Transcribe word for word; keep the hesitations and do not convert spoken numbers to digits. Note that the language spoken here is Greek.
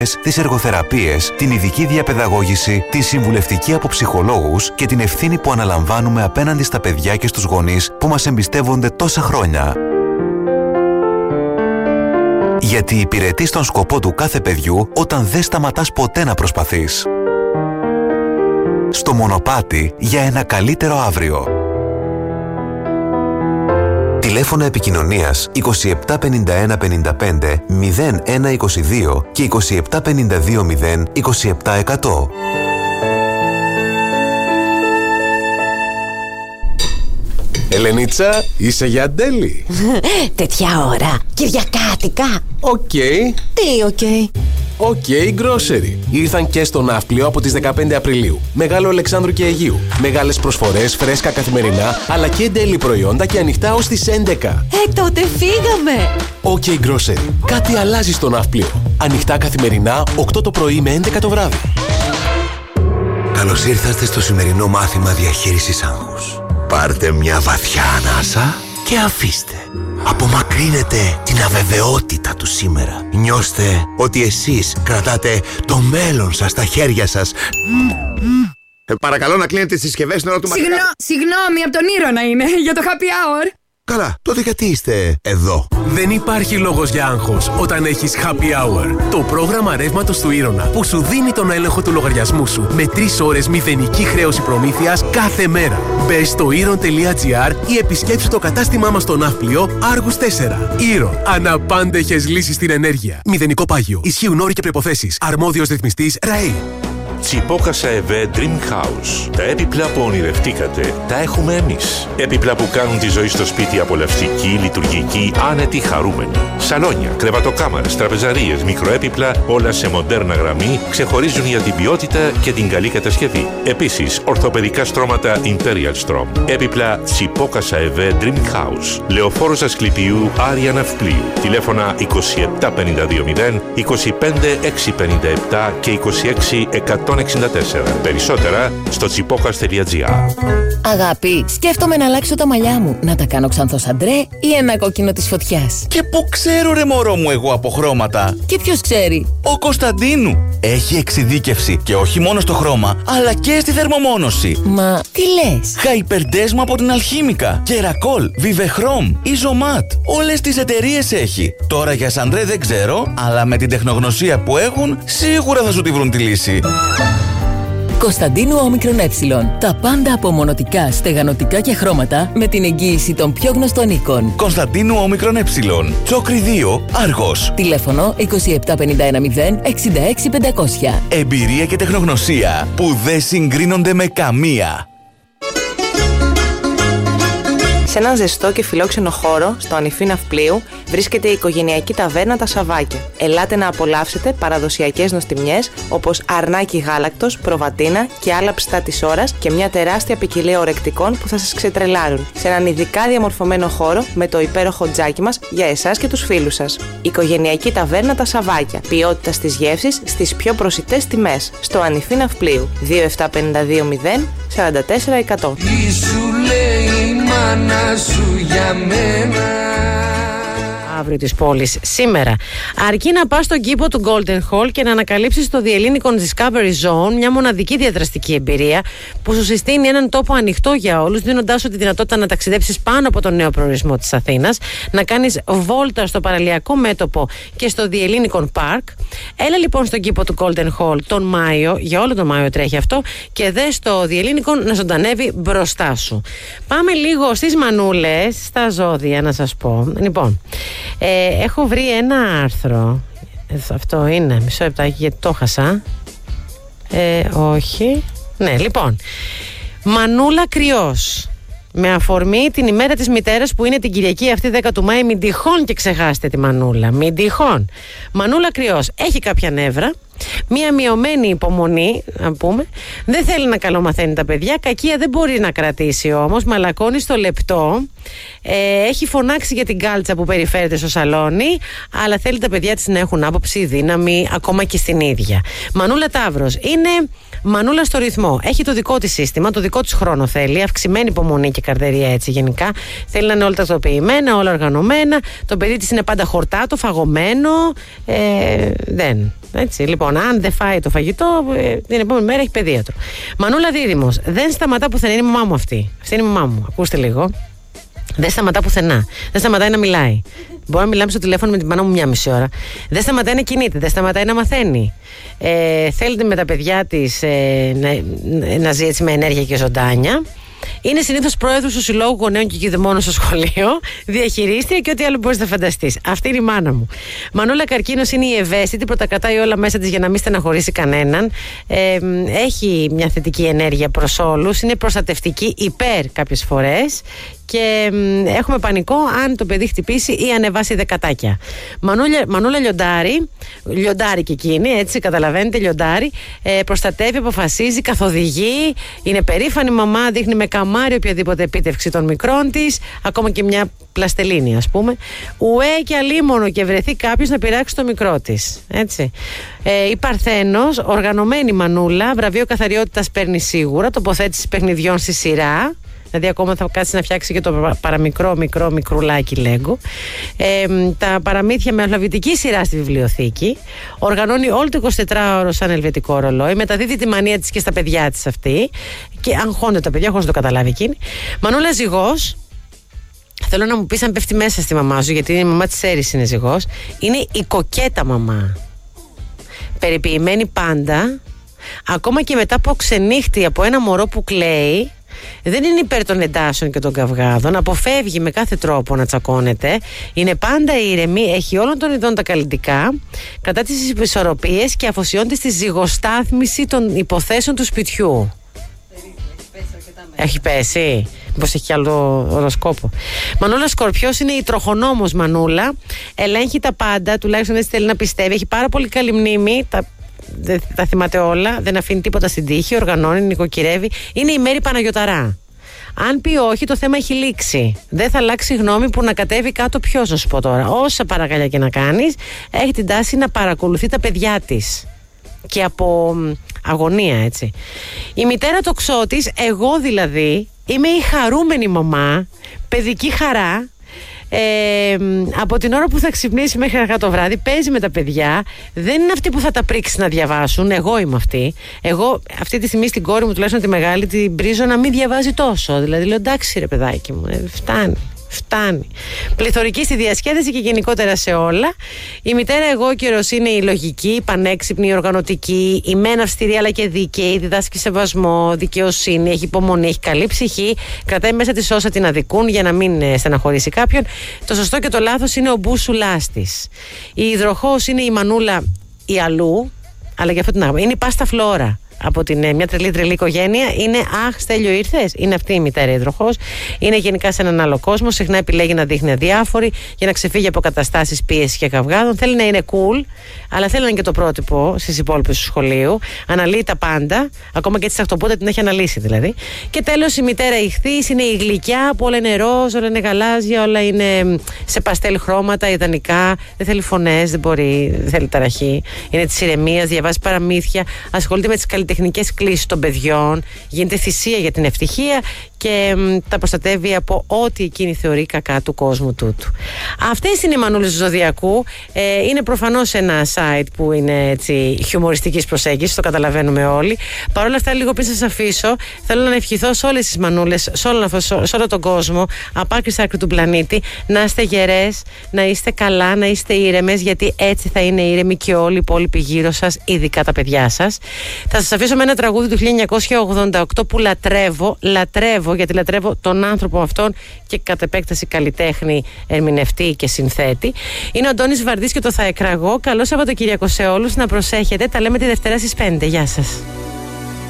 τις εργοθεραπείες, την ειδική διαπαιδαγώγηση, την συμβουλευτική από ψυχολόγους και την ευθύνη που αναλαμβάνουμε απέναντι στα παιδιά και στους γονείς που μας εμπιστεύονται τόσα χρόνια. Γιατί υπηρετείς τον σκοπό του κάθε παιδιού όταν δεν σταματάς ποτέ να προσπαθείς. Στο Μονοπάτι για ένα καλύτερο αύριο. Τηλέφωνα επικοινωνίας είκοσι επτά πενήντα ένα πενήντα πέντε μηδέν ένα είκοσι δύο και είκοσι επτά πενήντα δύο μηδέν είκοσι επτά εκατό. Ελενίτσα, είσαι για ντέλη? Τέτοια ώρα, κυριακάτικα. Οκ. Okay. Τι οκ? Okay? Οκ, okay, grocery. Ήρθαν και στο Ναύπλιο από τις δεκαπέντε Απριλίου. Μεγάλο Αλεξάνδρου και Αιγείου. Μεγάλες προσφορές, φρέσκα καθημερινά, αλλά και ντέλη προϊόντα και ανοιχτά ως τις έντεκα. Ε, τότε φύγαμε. Οκ, okay, grocery. Κάτι αλλάζει στο Ναύπλιο. Ανοιχτά καθημερινά, οκτώ το πρωί με έντεκα το βράδυ. Καλώς ήρθατε στο σημερινό μάθημα διαχείρισης άγχους. Πάρτε μια βαθιά ανάσα και αφήστε. Απομακρύνετε την αβεβαιότητα του σήμερα. Νιώστε ότι εσείς κρατάτε το μέλλον σας στα χέρια σας. Ε, παρακαλώ να κλείνετε τις συσκευές στην ώρα του μαθήματος. Συγγνώ, συγγνώμη, από τον Ήρωνα είναι, για το happy hour. Καλά, τότε γιατί είστε εδώ? Δεν υπάρχει λόγος για άγχος όταν έχεις Happy Hour. Το πρόγραμμα ρεύματος του Ήρωνα που σου δίνει τον έλεγχο του λογαριασμού σου με τρεις ώρες μηδενική χρέωση προμήθειας κάθε μέρα. Μπες στο ήρων τελεία τζι άρ ή επισκέψου το κατάστημά μας στο Ναύπλιο Άργους τέσσερα. Ήρων. Αναπάντεχες λύσεις στην ενέργεια. Μηδενικό πάγιο. Ισχύουν όροι και προϋποθέσεις. Αρμόδιος ρυθμιστής ΡΑΕ. Τσιπόκα ΣΑΕΒΕ Dream House. Τα έπιπλα που ονειρευτήκατε τα έχουμε εμείς. Έπιπλα που κάνουν τη ζωή στο σπίτι απολαυστική, λειτουργική, άνετη, χαρούμενη. Σαλόνια, κρεβατοκάμαρες, τραπεζαρίες, μικροέπιπλα, όλα σε μοντέρνα γραμμή, ξεχωρίζουν για την ποιότητα και την καλή κατασκευή. Επίσης, ορθοπαιδικά στρώματα Imperial Strom. Έπιπλα Τσιπόκα ΣΑΕΒΕ Dream House. Λεωφόρος Ασκληπιού, Άρια Ναυπλίου. Τηλέφωνα είκοσι επτά πενήντα δύο μηδέν, είκοσι πέντε εξακόσια πενήντα επτά και είκοσι έξι εκατόν εξήντα τέσσερα. Περισσότερα στο τσιπόκας τελεία τζι άρ. Αγάπη, σκέφτομαι να αλλάξω τα μαλλιά μου. Να τα κάνω ξανθός αντρέ ή ένα κόκκινο της φωτιάς. Και πού ξέρω ρε μωρό μου εγώ από χρώματα. Και ποιος ξέρει? Ο Κωνσταντίνου. Έχει εξειδίκευση και όχι μόνο στο χρώμα, αλλά και στη θερμομόνωση. Μα τι λες? Hyperdesma από την Αλχήμικα, Κερακόλ, Vivechrom, Isomat. Όλες τις εταιρείες έχει. Τώρα για σαντρέ δεν ξέρω, αλλά με την τεχνογνωσία που έχουν, σίγουρα θα σου τη βρουν τη λύση. Κωνσταντίνου Όμικρον Ε. Τα πάντα από μονοτικά, στεγανοτικά και χρώματα με την εγγύηση των πιο γνωστών οίκων. Κωνσταντίνου Όμικρον Ε. Τσόκρι δύο, Άργος. Τηλέφωνο είκοσι επτά πενήντα ένα μηδέν εξήντα έξι πεντακόσια. Εμπειρία και τεχνογνωσία που δεν συγκρίνονται με καμία. Σε έναν ζεστό και φιλόξενο χώρο, στο Ανιφή Ναυπλίου, βρίσκεται η οικογενειακή ταβέρνα Τα Σαβάκια. Ελάτε να απολαύσετε παραδοσιακές νοστιμιές όπως αρνάκι γάλακτος, προβατίνα και άλλα ψητά της ώρας και μια τεράστια ποικιλία ορεκτικών που θα σας ξετρελάρουν. Σε έναν ειδικά διαμορφωμένο χώρο με το υπέροχο τζάκι μας για εσάς και τους φίλους σας. Οικογενειακή ταβέρνα Τα Σαβάκια. Ποιότητα στις γεύσεις στις πιο προσιτές τιμές. Στο Ανιφή Ναυπλίου. δύο επτά πέντε δύο μηδέν σαράντα τέσσερα εκατό. Μάνα σου για μένα. Αύριο της πόλης σήμερα. Αρκεί να πας στον κήπο του Golden Hall και να ανακαλύψεις το The Hellinikon Discovery Zone, μια μοναδική διαδραστική εμπειρία που σου συστήνει έναν τόπο ανοιχτό για όλους, δίνοντάς σου τη δυνατότητα να ταξιδέψεις πάνω από τον νέο προορισμό της Αθήνας, να κάνεις βόλτα στο παραλιακό μέτωπο και στο The Hellinikon Park. Έλα λοιπόν στον κήπο του Golden Hall τον Μάιο, για όλο τον Μάιο τρέχει αυτό, και δες το The Hellinikon να ζωντανεύει μπροστά σου. Πάμε λίγο στις μανούλες, στα ζώδια να σας πω. Λοιπόν, Ε, έχω βρει ένα άρθρο. Αυτό είναι, μισό λεπτάκι γιατί το χάσα. Ε, όχι. Ναι, λοιπόν. Μανούλα Κρυός. Με αφορμή την ημέρα της μητέρας που είναι την Κυριακή αυτή δέκα του Μάη, μην τυχόν και ξεχάσετε τη Μανούλα. Μην τυχόν. Μανούλα Κρυός έχει κάποια νεύρα, μία μειωμένη υπομονή, να πούμε. Δεν θέλει να καλομαθαίνει τα παιδιά. Κακία δεν μπορεί να κρατήσει όμως. Μαλακώνει στο λεπτό. Ε, έχει φωνάξει για την κάλτσα που περιφέρεται στο σαλόνι, αλλά θέλει τα παιδιά της να έχουν άποψη, δύναμη, ακόμα και στην ίδια. Μανούλα Ταύρος. Είναι μανούλα στο ρυθμό. Έχει το δικό της σύστημα, το δικό της χρόνο θέλει. Αυξημένη υπομονή και καρτερία έτσι γενικά. Θέλει να είναι όλα τακτοποιημένα, όλα οργανωμένα. Το παιδί της είναι πάντα χορτάτο, φαγωμένο. Ε, δεν. Έτσι, λοιπόν, αν δεν φάει το φαγητό, την επόμενη μέρα έχει παιδίατρο. Μανούλα Δίδυμος. Δεν σταματά πουθενά. Είναι η μαμά μου αυτή. Αυτή είναι η μαμά μου. Ακούστε λίγο. Δεν σταματά πουθενά. Δεν σταματάει να μιλάει. Μπορεί να μιλάμε στο τηλέφωνο με την μάνα μου μια μισή ώρα. Δεν σταματάει να κινείται. Δεν σταματάει να μαθαίνει. Ε, θέλετε με τα παιδιά της ε, να, να ζει έτσι με ενέργεια και ζωντάνια. Είναι συνήθως πρόεδρος του Συλλόγου Γονέων και Κηδεμόνων στο σχολείο, διαχειρίστρια και ό,τι άλλο μπορείς να φανταστείς. Αυτή είναι η μάνα μου. Μανούλα Καρκίνος είναι η ευαίσθητη, πρωτακρατάει όλα μέσα της για να μην στεναχωρήσει κανέναν. Ε, έχει μια θετική ενέργεια προς όλους, είναι προστατευτική υπέρ κάποιες φορές. Και μ, έχουμε πανικό αν το παιδί χτυπήσει ή ανεβάσει δεκατάκια. Μανούλα, Μανούλα Λιοντάρη, Λιοντάρη και εκείνη, έτσι καταλαβαίνετε, Λιοντάρη, ε, προστατεύει, αποφασίζει, καθοδηγεί, είναι περήφανη μαμά, δείχνει με καμάρι οποιαδήποτε επίτευξη των μικρών της, ακόμα και μια πλαστελίνη ας πούμε. Ουέ και αλίμονο και βρεθεί κάποιος να πειράξει το μικρό της. Έτσι. Ε, η Παρθένος, οργανωμένη μανούλα, βραβείο καθαριότητας παίρνει σίγουρα, τοποθέτηση παιχνιδιών στη σειρά. Δηλαδή ακόμα θα κάτσει να φτιάξει και το παραμικρό μικρό μικρουλάκι Λέγκο. Ε, τα παραμύθια με αλφαβητική σειρά στη βιβλιοθήκη. Οργανώνει όλο το εικοσιτετράωρο σαν ελβετικό ρολόι. Μεταδίδει τη μανία της και στα παιδιά της αυτή. Και αγχώνται τα παιδιά χωρίς να το καταλάβει εκείνη. Μανούλα Ζυγός. Θέλω να μου πεις αν πέφτει μέσα στη μαμά σου, γιατί η μαμά της Έρης είναι Ζυγός. Είναι η κοκέτα μαμά. Περιποιημένη πάντα. Ακόμα και μετά από ξενύχτη από ένα μωρό που κλαίει. Δεν είναι υπέρ των εντάσεων και των καυγάδων. Αποφεύγει με κάθε τρόπο να τσακώνεται. Είναι πάντα ήρεμη. Έχει όλων των ειδών τα καλλιτικά. Κατά τις ισορροπίες και αφοσιώνεται στη ζυγοστάθμιση των υποθέσεων του σπιτιού. Έχει πέσει. Μήπως έχει άλλο οροσκόπο. Μανούλα Σκορπιός είναι η τροχονόμος Μανούλα. Ελέγχει τα πάντα. Τουλάχιστον έτσι θέλει να πιστεύει. Έχει πάρα πολύ καλή μνήμη. Τα Δεν τα θυμάται όλα, δεν αφήνει τίποτα στην τύχη, οργανώνει, νοικοκυρεύει. Είναι η Μέρη Παναγιωταρά. Αν πει όχι, το θέμα έχει λήξει. Δεν θα αλλάξει γνώμη που να κατέβει κάτω ποιος, να σου πω τώρα. Όσα παρακαλιά και να κάνεις, έχει την τάση να παρακολουθεί τα παιδιά της. Και από αγωνία, έτσι. Η μητέρα τοξότης, εγώ δηλαδή, είμαι η χαρούμενη μαμά, παιδική χαρά. Ε, από την ώρα που θα ξυπνήσει μέχρι αργά το βράδυ, παίζει με τα παιδιά. Δεν είναι αυτή που θα τα πρίξει να διαβάσουν. Εγώ είμαι αυτή. Εγώ αυτή τη στιγμή στην κόρη μου, τουλάχιστον τη μεγάλη, την πρίζω να μην διαβάζει τόσο. Δηλαδή λέω εντάξει ρε παιδάκι μου, ε, φτάνει. Φτάνει. Πληθωρική στη διασκέδαση και γενικότερα σε όλα. Η μητέρα εγώ καιρός είναι η λογική, η πανέξυπνη, η οργανωτική, η μεν αυστηρή αλλά και δίκαιη, διδάσκει σεβασμό, δικαιοσύνη, έχει υπομονή, έχει καλή ψυχή, κρατάει μέσα της όσα την αδικούν για να μην στεναχωρήσει κάποιον. Το σωστό και το λάθος είναι ο μπούσουλάς της. Η υδροχόος είναι η Μανούλα η Αλλού, αλλά για αυτό την άγαμε. Είναι η Πάστα Φλόρα. Από την ε, μια τρελή τρελή οικογένεια. Είναι αχ, Στέλιο, ήρθες. Είναι αυτή η μητέρα υδροχός. Είναι γενικά σε έναν άλλο κόσμο. Συχνά επιλέγει να δείχνει αδιάφορη για να ξεφύγει από καταστάσεις πίεσης και καυγάδων. Θέλει να είναι cool, αλλά θέλει να είναι και το πρότυπο στις υπόλοιπες του σχολείου. Αναλύει τα πάντα, ακόμα και τη σαχτοπούτα την έχει αναλύσει δηλαδή. Και τέλος η μητέρα ηχθής είναι η γλυκιά που όλα είναι ροζ, όλα είναι γαλάζια, όλα είναι σε παστέλ χρώματα, ιδανικά. Δεν θέλει φωνές, δεν μπορεί, δεν θέλει ταραχή. Είναι της ηρεμίας, διαβάζει παραμύθια, ασχολείται με τις καλλιτεχνικές κλίσεις των παιδιών, γίνεται θυσία για την ευτυχία και μ, τα προστατεύει από ό,τι εκείνη θεωρεί κακά του κόσμου τούτου. Αυτές είναι οι μανούλες του Ζωδιακού. Ε, είναι προφανώς ένα site που είναι έτσι χιουμοριστικής προσέγγισης, το καταλαβαίνουμε όλοι. Παρ' όλα αυτά, λίγο πριν σας αφήσω, θέλω να ευχηθώ σε όλες τις μανούλες, σε όλο, σε όλο τον κόσμο, από άκρη σ' άκρη του πλανήτη, να είστε γερές, να είστε καλά, να είστε ήρεμες, γιατί έτσι θα είναι ήρεμοι και όλοι οι υπόλοιποι γύρω σας, ειδικά τα παιδιά σας. Θα σας αφήσω με ένα τραγούδι του χίλια εννιακόσια ογδόντα οκτώ που λατρεύω, λατρεύω γιατί λατρεύω τον άνθρωπο αυτόν και κατ' επέκταση καλλιτέχνη, ερμηνευτή και συνθέτη. Είναι ο Αντώνης Βαρδής και το Θα εκραγώ. Καλό Σαββατοκύριακο σε όλους, να προσέχετε. Τα λέμε τη Δευτέρα στις πέντε. Γεια σας.